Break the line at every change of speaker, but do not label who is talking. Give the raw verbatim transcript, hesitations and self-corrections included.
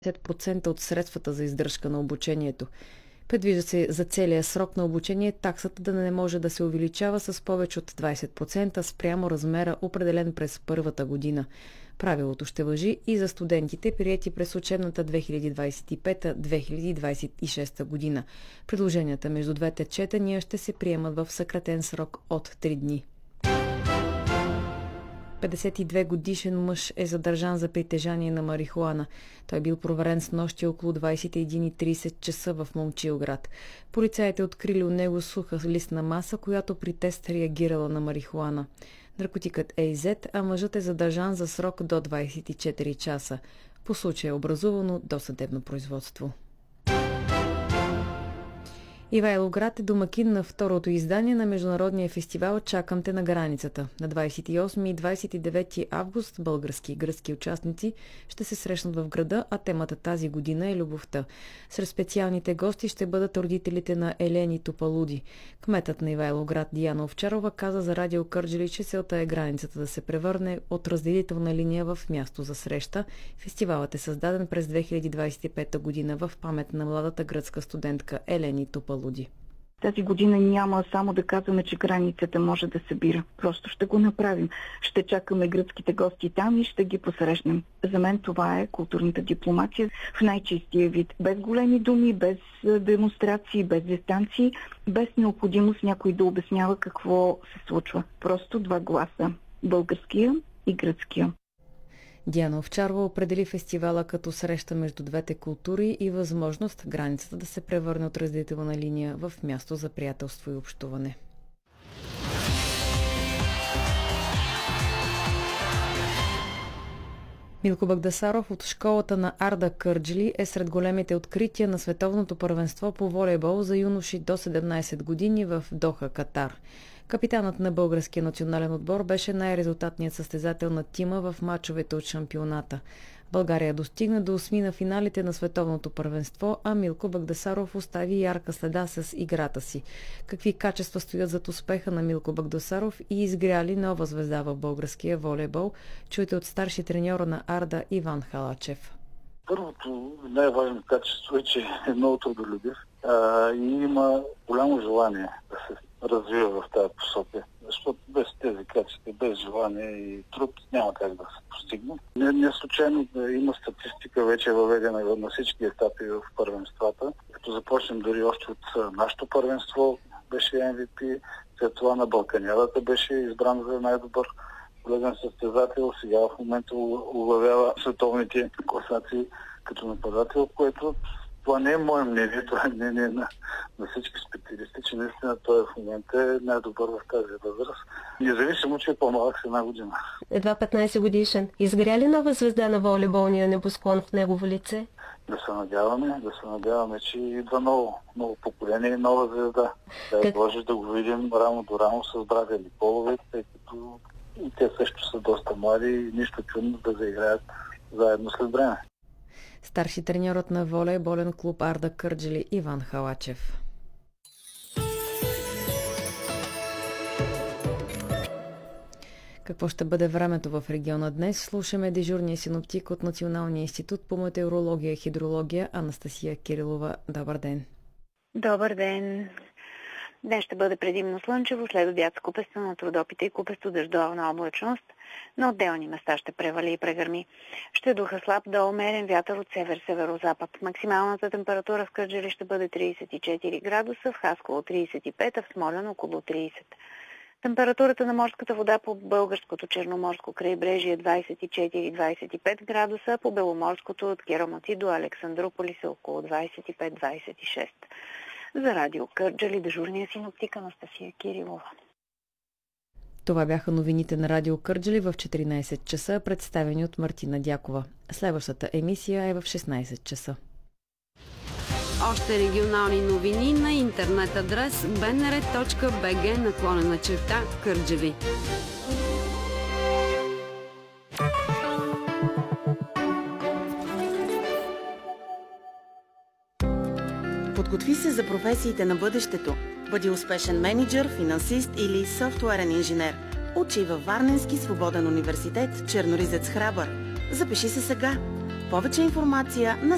десет процента от средствата за издръжка на обучението. Предвижда се за целия срок на обучение таксата да не може да се увеличава с повече от двадесет процента спрямо размера, определен през първата година. Правилото ще важи и за студентите, приети през учебната две хиляди двадесет и пета - две хиляди двадесет и шеста година. Предложенията между двете четения ще се приемат в съкратен срок от три дни. петдесет и две годишен мъж е задържан за притежание на марихуана. Той бил проверен с нощи около двадесет и една и тридесет часа в Момчилград. Полицаите открили у него суха листна маса, която при тест реагирала на марихуана. Наркотикът е иззет, а мъжът е задържан за срок до двадесет и четири часа. По случая е образувано досъдебно производство. Ивайловград е домакин на второто издание на международния фестивал «Чакам те на границата». На двадесет и осми и двадесет и девети август български и гръцки участници ще се срещнат в града, а темата тази година е любовта. Сред специалните гости ще бъдат родителите на Елени Топалуди. Кметът на Ивайловград Диана Овчарова каза за Радио Кърджали, че целта е границата да се превърне от разделителна линия в място за среща. Фестивалът е създаден през две хиляди двадесет и пета година в памет на младата гръцка студентка Елени Топалуди.
Тази година няма само да казваме, че границата може да събира. Просто ще го направим. Ще чакаме гръцките гости там и ще ги посрещнем. За мен това е културната дипломация в най-чистия вид. Без големи думи, без демонстрации, без дистанции, без необходимост някой да обяснява какво се случва. Просто два гласа. Българския и гръцкия.
Диана Овчарова определи фестивала като среща между двете култури и възможност границата да се превърне от разделителна линия в място за приятелство и общуване. Милко Багдасаров от школата на Арда Кърджали е сред големите открития на световното първенство по волейбол за юноши до седемнадесет години в Доха, Катар. Капитанът на българския национален отбор беше най-резултатният състезател на тима в мачовете от шампионата. България достигна до осми на финалите на световното първенство, а Милко Багдасаров остави ярка следа с играта си. Какви качества стоят зад успеха на Милко Багдасаров и изгряли нова звезда в българския волейбол? Чуйте от старши треньора на Арда Иван Халачев.
Първото най-важно качество е, че е много трудолюбив а, и има голямо желание да се развива в тази посока. Защото без тези качества, без желание и труд няма как да се постигне. Не, не случайно да има статистика вече въведена на всички етапи в първенствата. Като започнем дори още от нашето първенство беше Ем Ви Пи, след това на Балканядата беше избран за най-добър полезен състезател. Сега в момента оглавява световните класации като нападател, което това не е мое мнение, това е мнение на, на всички специалисти, че наистина той в момента е най-добър в тази възраст. Независимо, че е по-малък с една година.
Едва петнадесет годишен. Изгря ли нова звезда на волейболния небосклон в негово лице?
Да се надяваме, да се надяваме, че идва ново, ново поколение и нова звезда. Да как... може да го видим рамо до рамо с братя Николове, тъй като и те също са доста млади и нищо чудно да заиграят заедно след време.
Старши треньорът на волейболен клуб Арда Кърджали Иван Халачев. Какво ще бъде времето в региона днес? Слушаме дежурния синоптик от Националния институт по метеорология и хидрология Анастасия Кирилова. Добър ден!
Добър ден! Днес ще бъде предимно слънчево, след обяд с купеста на Родопите и купесто дъждовна облачност. На отделни места ще превали и прегърми. Ще духа слаб до умерен вятър от север-северозапад. Максималната температура в Кърджали ще бъде тридесет и четири градуса, в Хасково тридесет и пет, а в Смолян около тридесет. Температурата на морската вода по българското черноморско крайбрежие е двадесет и четири - двадесет и пет градуса, по беломорското от Керамати до Александрополис е около двадесет и пет - двадесет и шест. За Радио Кърджали дежурния синоптик Анастасия Кирилова.
Това бяха новините на Радио Кърджали в четиринадесет часа, представени от Мартина Дякова. Следващата емисия е в шестнадесет часа.
Още регионални новини на интернет адрес би ен ар точка би джи наклонена черта Кърджали.
Подготви се за професиите на бъдещето. Бъди успешен мениджър, финансист или софтуерен инженер. Учи във Варненски свободен университет Черноризец Храбър. Запиши се сега. Повече информация на